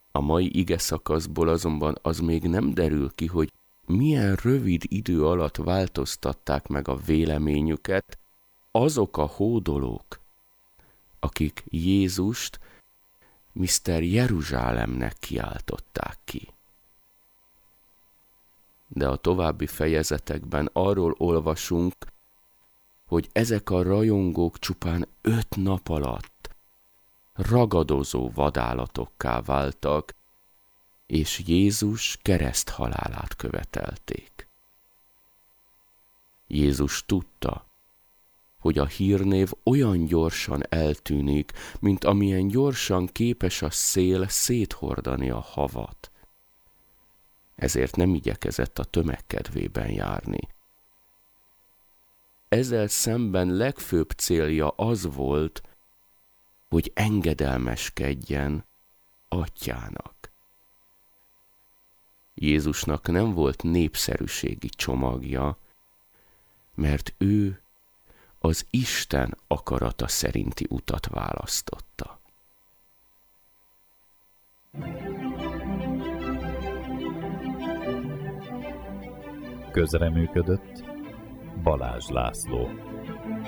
A mai ige szakaszból azonban az még nem derül ki, hogy milyen rövid idő alatt változtatták meg a véleményüket azok a hódolók, akik Jézust Mr. Jeruzsálemnek kiáltották ki. De a további fejezetekben arról olvasunk, hogy ezek a rajongók csupán 5 nap alatt ragadozó vadállatokká váltak, és Jézus kereszthalálát követelték. Jézus tudta, hogy a hírnév olyan gyorsan eltűnik, mint amilyen gyorsan képes a szél széthordani a havat. Ezért nem igyekezett a tömeg kedvében járni. Ezzel szemben legfőbb célja az volt, hogy engedelmeskedjen Atyának. Jézusnak nem volt népszerűségi csomagja, mert ő az Isten akarata szerinti utat választotta. Közreműködött Balázs László.